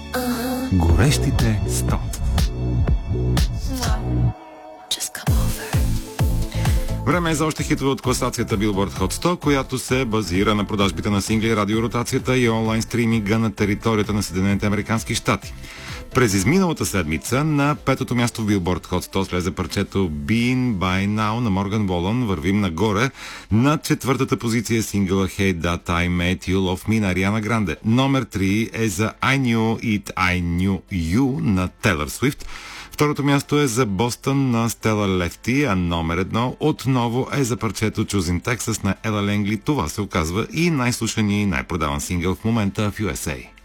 Горещите 100. Време е за още хитове от класацията Billboard Hot 100, която се базира на продажбите на сингли, радиоротацията и онлайн стриминга на територията на Съединените американски щати. През изминалата седмица на петото място в Billboard Hot 100 слезе парчето Being By Now на Морган Волън. Вървим нагоре. На четвъртата позиция сингъла Hey That I Met You Love Me на Ариана Гранде. Номер 3 е за I Knew It I Knew You на Тейлър Свифт. Второто място е за Бостън на Стела Лефти, а номер 1 отново е за парчето Choosing Texas на Ела Ленгли. Това се оказва и най-слушания и най-продаван сингъл в момента в USA.